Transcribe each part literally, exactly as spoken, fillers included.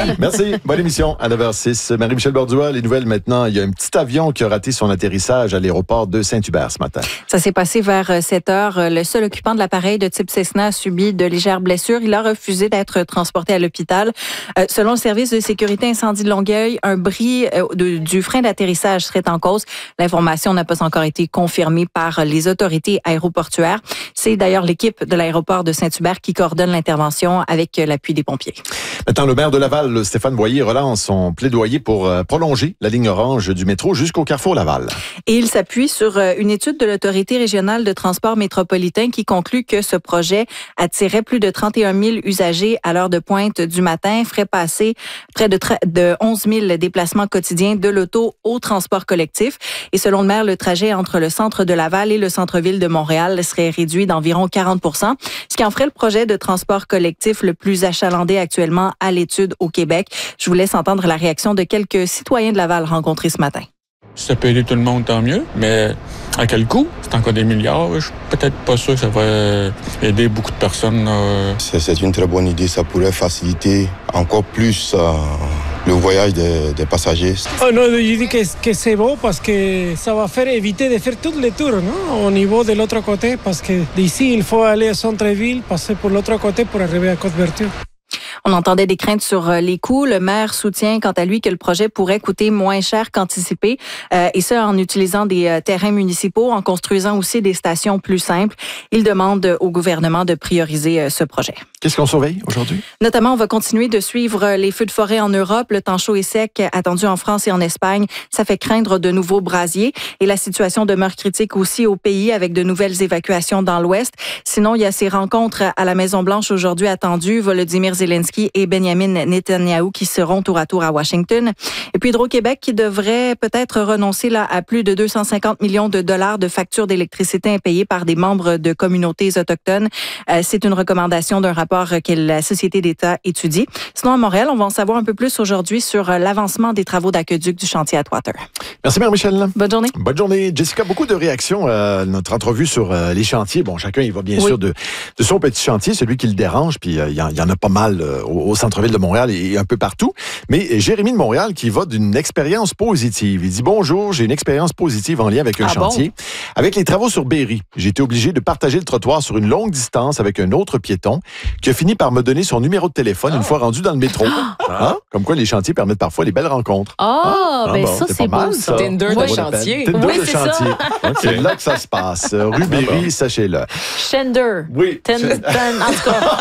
Merci. Bonne émission à neuf heures six. Marie-Michel Bordua, les nouvelles maintenant. Il y a un petit avion qui a raté son atterrissage à l'aéroport de Saint-Hubert ce matin. Ça s'est passé vers sept heures. Le seul occupant de l'appareil de type Cessna a subi de légères blessures. Il a refusé d'être transporté à l'hôpital. Euh, selon le service de sécurité incendie de Longueuil, un bris euh, de, du frein d'atterrissage serait en cause. L'information n'a pas encore été confirmée par les autorités aéroportuaires. C'est d'ailleurs l'équipe de l'aéroport de Saint-Hubert qui coordonne l'intervention avec l'appui des pompiers. Maintenant, le maire de Laval, Stéphane Boyer, relance son plaidoyer pour euh, prolonger la ligne orange du métro jusqu'au carrefour Laval. Et il s'appuie sur une étude de l'Autorité régionale de transport métropolitain qui conclut que ce projet attirait plus de trente et un mille usagers à l'heure de pointe du matin, ferait passer près de, de onze mille déplacements quotidiens de l'auto au transport collectif. Et selon le maire, le trajet entre le centre de Laval et le centre-ville de Montréal serait réduit d'environ quarante pour cent, ce qui en ferait le projet de transport collectif le plus achalandé actuellement à l'étude au Québec. Je vous laisse entendre la réaction de quelques citoyens de Laval rencontrés ce matin. Si ça peut aider tout le monde, tant mieux. Mais à quel coût? C'est encore des milliards. Je suis peut-être pas sûr que ça va aider beaucoup de personnes. Euh... C'est, c'est une très bonne idée. Ça pourrait faciliter encore plus euh, le voyage des, des passagers. Oh non, je dis que, que c'est bon parce que ça va faire éviter de faire tous les tours, non? Au niveau de l'autre côté, parce que d'ici, il faut aller au centre-ville, passer pour l'autre côté pour arriver à Côte-Vertu. On entendait des craintes sur les coûts. Le maire soutient, quant à lui, que le projet pourrait coûter moins cher qu'anticipé, euh, et ça en utilisant des euh, terrains municipaux, en construisant aussi des stations plus simples. Il demande au gouvernement de prioriser euh, ce projet. Qu'est-ce qu'on surveille aujourd'hui? Notamment, on va continuer de suivre les feux de forêt en Europe. Le temps chaud et sec attendu en France et en Espagne, ça fait craindre de nouveaux brasiers. Et la situation demeure critique aussi au pays avec de nouvelles évacuations dans l'Ouest. Sinon, il y a ces rencontres à la Maison-Blanche aujourd'hui attendues. Volodymyr Zelensky et Benjamin Netanyahu qui seront tour à tour à Washington. Et puis Hydro-Québec qui devrait peut-être renoncer là à plus de deux cent cinquante millions de dollars de factures d'électricité impayées par des membres de communautés autochtones. Euh, c'est une recommandation d'un rapport que la Société d'État étudie. Sinon, à Montréal, on va en savoir un peu plus aujourd'hui sur l'avancement des travaux d'aqueduc du chantier Atwater. Merci Marie-Michel. Bonne journée. Bonne journée. Jessica, beaucoup de réactions à notre entrevue sur euh, les chantiers. Bon, chacun, il va bien oui. sûr de, de son petit chantier, celui qui le dérange, puis euh, il y, y en a pas mal euh, au, au centre-ville de Montréal et un peu partout. Mais Jérémy de Montréal qui va d'une expérience positive. Il dit « Bonjour, j'ai une expérience positive en lien avec un ah chantier. Bon? Avec les travaux sur Berry, j'ai été obligé de partager le trottoir sur une longue distance avec un autre piéton qui a fini par me donner son numéro de téléphone ah. une fois rendu dans le métro. Ah. Hein? Comme quoi, les chantiers permettent parfois les belles rencontres. Oh, ah, ben bon, ça, c'est, c'est beau, mal, ça. Tinder de chantier. Tinder oui, de c'est chantier. Ça. C'est là que ça se passe. Rue Berry, sachez-le. Shender. Oui. Ten, ten, en tout cas,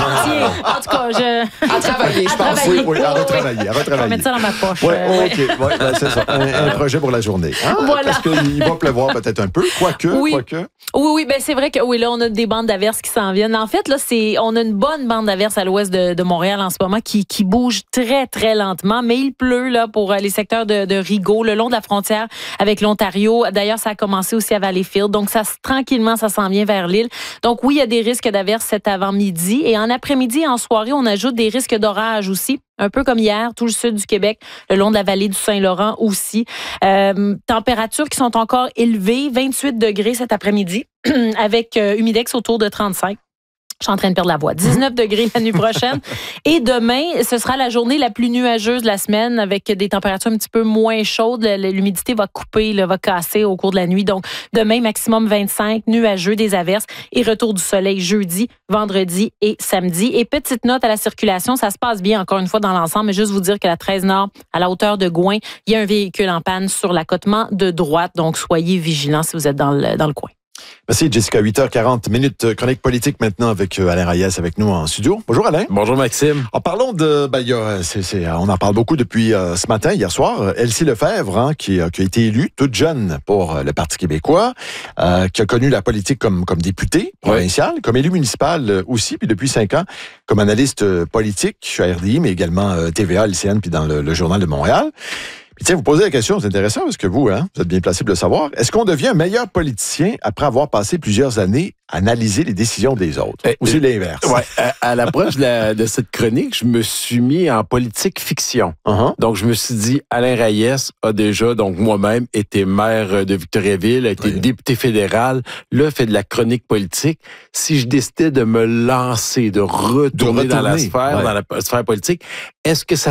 en tout cas, je... À travailler, je pense. Oui, oui, à retravailler, à retravailler. Je vais mettre ça dans ma poche. Oui, euh, OK. Ouais, ben, c'est ça. Un, un projet pour la journée. Ah, voilà. Parce qu'il va pleuvoir peut-être un peu, quoique, oui. quoique. Oui, oui, ben c'est vrai que oui, là, on a des bandes d'averses qui s'en viennent. En fait, là, c'est, on a une bonne bande d'averses à l'ouest de, de Montréal en ce moment qui, qui bouge très, très lentement, mais il pleut là pour les secteurs de, de Rigaud, le long de la frontière avec l'Ontario. D'ailleurs, ça a commencé aussi à Valleyfield. Donc, ça, tranquillement, ça s'en vient vers l'île. Donc, oui, il y a des risques d'averses cet avant-midi. Et en après-midi et en soirée, on ajoute des risques d'orage aussi. Un peu comme hier, tout le sud du Québec, le long de la vallée du Saint-Laurent aussi. Euh, températures qui sont encore élevées, vingt-huit degrés cet après-midi, avec euh, humidex autour de trente-cinq. Je suis en train de perdre la voix. dix-neuf degrés la nuit prochaine. Et demain, ce sera la journée la plus nuageuse de la semaine avec des températures un petit peu moins chaudes. L'humidité va couper, là, va casser au cours de la nuit. Donc, demain, maximum vingt-cinq, nuageux, des averses et retour du soleil jeudi, vendredi et samedi. Et petite note à la circulation, ça se passe bien encore une fois dans l'ensemble, mais juste vous dire que la treize Nord, à la hauteur de Gouin, il y a un véhicule en panne sur l'accotement de droite. Donc, soyez vigilants si vous êtes dans le, dans le coin. Merci Jessica, huit heures quarante minutes, chronique politique maintenant avec Alain Reyes avec nous en studio. Bonjour Alain. Bonjour Maxime. En parlant de, ben, il y a, c'est, c'est, on en parle beaucoup depuis euh, ce matin, hier soir, Elsie Lefebvre, hein, qui, qui a été élue toute jeune pour le Parti québécois, euh, qui a connu la politique comme, comme députée provinciale, oui. comme élue municipale aussi, puis depuis cinq ans, comme analyste politique à R D I, mais également euh, T V A, L C N, puis dans le, le Journal de Montréal. Puis tiens, vous posez la question, c'est intéressant parce que vous, hein, vous êtes bien placé pour le savoir. Est-ce qu'on devient un meilleur politicien après avoir passé plusieurs années à analyser les décisions des autres? Euh, Ou c'est l'inverse? Ouais, à, à l'approche de, la, de cette chronique, je me suis mis en politique fiction. Uh-huh. Donc, je me suis dit, Alain Reyes a déjà, donc moi-même, été maire de Victoriaville, a été oui. député fédéral, là, fait de la chronique politique. Si je décidais de me lancer, de retourner, de retourner. dans la sphère, ouais. dans la sphère politique, est-ce que ça